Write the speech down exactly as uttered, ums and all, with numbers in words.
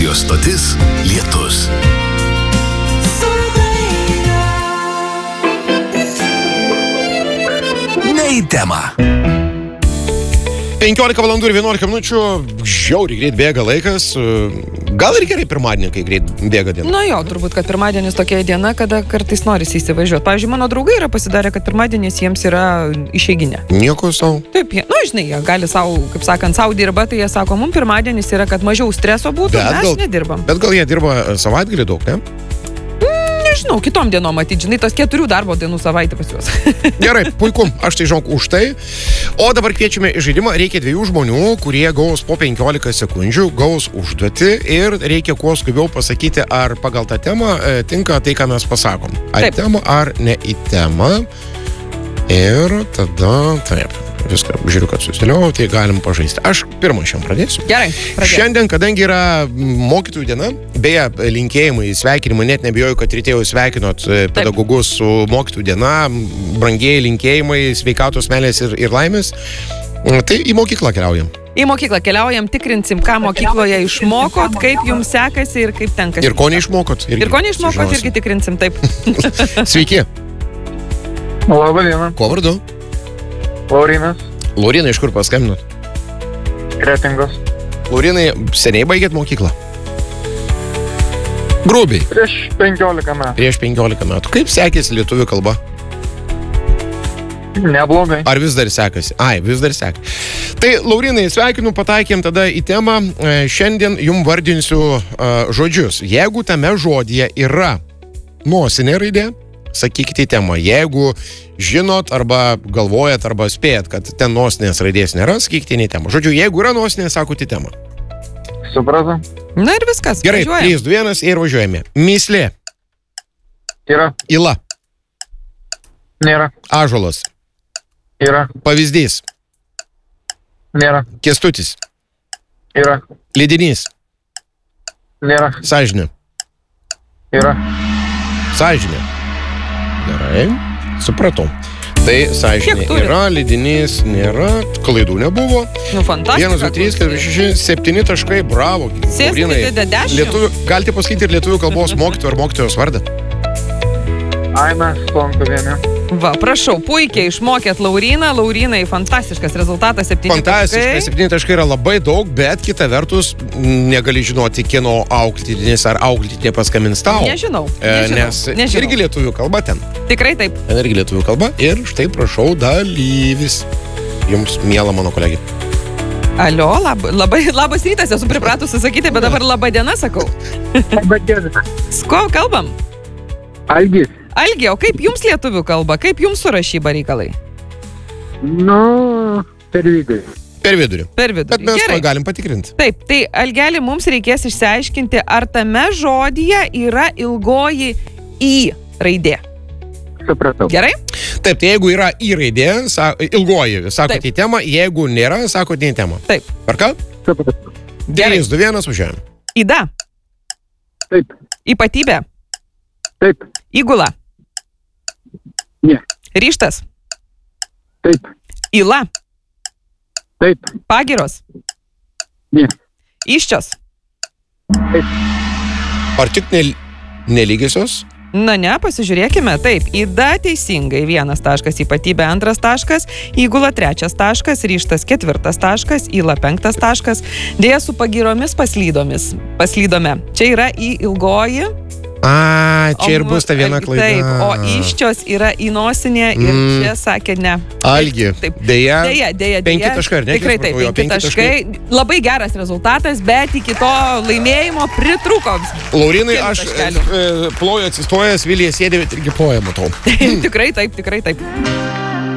Radio stotis Lietus. Ne į temą. penkiolika valandų ir vienuolika minučių, žiauriai greit bėga laikas. Gal ir gerai pirmadienį, kai greit bėga diena. Na jo, turbūt, kad pirmadienis tokia diena, kada kartais norisi įsivažiuoti. Pavyzdžiui, mano draugai yra pasidarę, kad pirmadienis jiems yra išeiginė. Nieko savo. Taip, jie, nu, žinai, jie gali savo, kaip sakant, savo dirba, tai jie sako, mums pirmadienis yra, kad mažiau streso būtų, Bet mes gal- nedirbam. Bet gal jie dirba savaitgalį daug, ne? Nežinau, kitom dienom matyti, žinai, tos keturių darbo dienų savaitę pas juos. Gerai, puiku, aš tai žinok už tai. O dabar kviečiame į žaidimą. Reikia dviejų žmonių, kurie gaus po penkiolika sekundžių, gaus užduotį ir reikia kuo skubiau pasakyti, ar pagal tą temą e, tinka tai, ką mes pasakom. Ar Taip. į temą, ar ne į temą. Ir tada, taip, viską žiūriu, kad susidėliau, tai galim pažaisti. Aš pirmą šiandien pradėsiu. Gerai, pradėk. Šiandien, kadangi yra mokytojų diena, beje, linkėjimai, sveikinimai, net nebijoju, kad ryte jau sveikinot e, pedagogus su mokytojų diena, brangieji linkėjimai, sveikatos, meilės ir, ir laimės, tai į mokyklą keliaujam. Į mokyklą keliaujam, tikrinsim, ką mokykloje išmokot, kaip jums sekasi ir kaip tenka. Ir ko neišmokot. Ir ko neišmokot, irgi tikrinsim, taip. Sveiki. Labą dieną, Ko vardu? Laurinas, Laurinai, iš kur paskambinot? Kretingos. Laurinai, seniai baigėt mokyklą? Grubiai. Prieš penkiolika metų. Prieš penkiolika metų. Kaip sekėsi lietuvių kalba? Neblogai. Ar vis dar sekasi? Ai, vis dar sekasi. Tai, Laurinai, sveikinu, pataikėm tada į temą. E, Šiandien jum vardinsiu e, žodžius. Jeigu tame žodyje yra nosinė raidė, sakykite į temą. Jeigu žinot arba galvojat arba spėjat, kad ten nosinės raidės nėra, sakykite į temą. Žodžiu, jeigu yra nosinė, sakote į temą. Supratau. Na ir viskas. Gerai, važiuojam. trys, du, vienas ir važiuojame. Myslė, Yra, ila, nėra, ąžuolas, yra, pavyzdys, nėra, kęstutis, yra, lydinys, nėra, sąžinė, yra. sąžinė. Gerai, supratau. Tai sąžinė Kiek turit? yra, lydinys nėra, klaidų nebuvo. Nu, fantastika. vienas, du, trys, keturi, šeši, septyni taškai, bravo. Sėskite Laurinai. dešimt. Lietuvių, galite pasakyti ir lietuvių kalbos mokytojo ar mokytojos vardą? Aina Stonkuvienė. Va, prašau, puikiai išmokėt Lauriną. Laurinai, fantastiškas rezultatas, septyni Fantastiškai, taškai. septyni taškai yra labai daug, bet kita vertus negali žinoti, kieno auklėtinis ar auklėtinė paskambins tau. Nežinau, E, nežinau, Nes nežinau. irgi lietuvių kalba ten. Tikrai taip. Ten irgi lietuvių kalba. Ir štai prašau dalyvis. Jums miela mano kolegė. Alio, lab, labai, labas rytas, esu pripratusi sakyti, bet dabar laba diena sakau. Labą dieną. Su kuo kalbam? Algis. Algi, o kaip jums lietuvių kalba? Kaip jums su rašyba reikalai? Nu, per vidurį. Per vidurį. Per vidurį. Bet mes Gerai. to galim patikrinti. Taip, tai Algeli, mums reikės išsiaiškinti, ar tame žodyje yra ilgoji į raidė. Supratau. Gerai? Taip, tai jeigu yra į raidė, sa, ilgoji, sakote Taip. į temą, jeigu nėra, sakote į temą. Taip. Tvarka? Supratau. Gerai. trys, du, vienas, važiuojam. Įda. Taip. Ypatybė. Taip. Įgula. Ne. Ryžtas. Taip. Įla. Taip. Pagiros. Ne. Iščios. Ar tik nel, nelygiosios? Na ne, pasižiūrėkime. Taip, įda teisingai vienas taškas, ypatybė antras taškas, įgula trečias taškas, ryžtas ketvirtas taškas, įla penktas taškas. Dėja su pagiromis paslydomis. Paslydome. Čia yra į ilgoji. A, čia ir o bus ta viena mu- klaida. Taip, o iščios yra į nosinę ir Mm. čia sakė ne. Algi, Taip. dėja, Dėja, dėja, penki dėja. taškai, ar ne? Tikrai Kiek taip, supratau, jo, penki penki taškai. Labai geras rezultatas, bet iki to laimėjimo pritruko. Laurinai, Kelių aš taškelių. e, ploju atsistojęs, Vilija sėdė, irgi ploja, matau. Tikrai taip, tikrai taip.